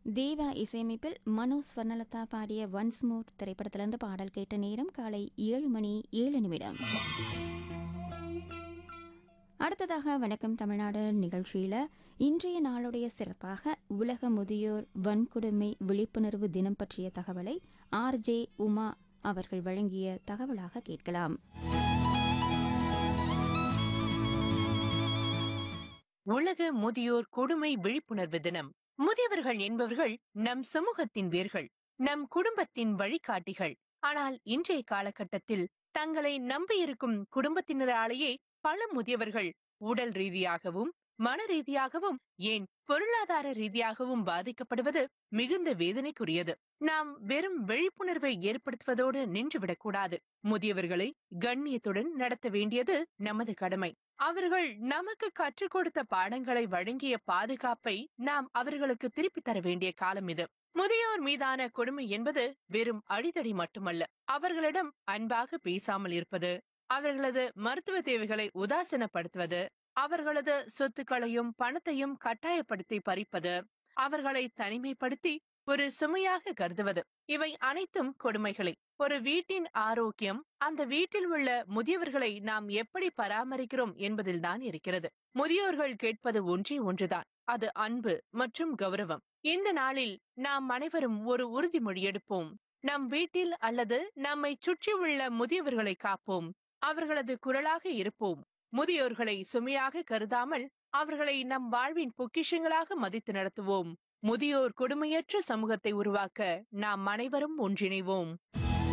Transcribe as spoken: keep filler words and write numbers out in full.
தேவா இசையமைப்பில் மனோ ஸ்வர்ணலதா பாடிய once more திரைப்படத்திலிருந்து பாடல் கேட்ட நேரம் காலை ஏழு மணி ஏழு நிமிடம். அடுத்ததாக வணக்கம் தமிழ்நாடு நிகழ்ச்சியில இன்றைய நாளுடைய சிறப்பாக உலக முதியோர் வன்கொடுமை விழிப்புணர்வு தினம் பற்றிய தகவலை ஆர் ஜே உமா அவர்கள் வழங்கிய தகவலாக கேட்கலாம். உலக முதியோர் கொடுமை விழிப்புணர்வு தினம். முதியவர்கள் என்பவர்கள் நம் சமூகத்தின் வேர்கள், நம் குடும்பத்தின் வழிகாட்டிகள். ஆனால் இன்றைய காலகட்டத்தில் தங்களை நம்பியிருக்கும் குடும்பத்தினராலேயே பல முதியவர்கள் உடல் ரீதியாகவும் மன ரீதியாகவும் ஏன் பொருளாதார ரீதியாகவும் பாதிக்கப்படுவது மிகுந்த வேதனைக்குரியது. நாம் வெறும் விழிப்புணர்வை ஏற்படுத்துவதோடு நின்றுவிடக்கூடாது. முதியவர்களை கண்ணியத்துடன் நடத்த வேண்டியது நமது கடமை. அவர்கள் நமக்கு கற்றுக் கொடுத்த பாடங்களை வழங்கிய பாதுகாப்பை நாம் அவர்களுக்கு திருப்பி தர வேண்டிய காலம் இது. முதியோர் மீதான கொடுமை என்பது வெறும் அடிதடி மட்டுமல்ல. அவர்களிடம் அன்பாக பேசாமல் இருப்பது, அவர்களது மருத்துவ தேவைகளை உதாசீனப்படுத்துவது, அவர்களது சொத்துக்களையும் பணத்தையும் கட்டாயப்படுத்தி பறிப்பது, அவர்களை தனிமைப்படுத்தி ஒரு சுமையாக கருதுவது, இவை அனைத்தும் கொடுமைகளே. ஒரு வீட்டின் ஆரோக்கியம் அந்த வீட்டில் உள்ள முதியவர்களை நாம் எப்படி பராமரிக்கிறோம் என்பதில்தான் இருக்கிறது. முதியோர்கள் கேட்பது ஒன்றே ஒன்றுதான், அது அன்பு மற்றும் கௌரவம். இந்த நாளில் நாம் அனைவரும் ஒரு உறுதிமொழி எடுப்போம். நம் வீட்டில் அல்லது நம்மை சுற்றியுள்ள முதியவர்களை காப்போம். அவர்களது குரலாக இருப்போம். முதியோர்களை சுமையாக கருதாமல் அவர்களை நம் வாழ்வின் பொக்கிஷங்களாக மதித்து நடத்துவோம். முதியோர் கொடுமையற்ற சமூகத்தை உருவாக்க நாம் அனைவரும் ஒன்றிணைவோம்.